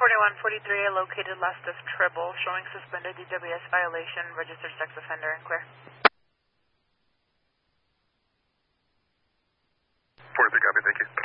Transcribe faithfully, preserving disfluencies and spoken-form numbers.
forty-one forty-three, located last of Tribble, showing suspended D W S violation, registered sex offender, and clear. forty-three, copy, thank you.